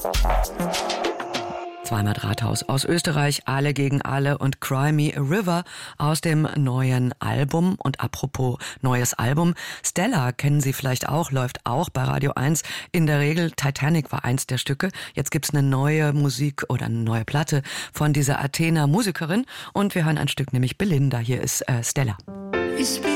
Zweimal Drahthaus aus Österreich, Alle gegen alle und Cry Me a River aus dem neuen Album. Und apropos neues Album, Stella kennen Sie vielleicht auch, läuft auch bei Radio 1. In der Regel, Titanic war eins der Stücke. Jetzt gibt's eine neue Musik oder eine neue Platte von dieser Athener Musikerin und wir hören ein Stück, nämlich Belinda. Hier ist Stella.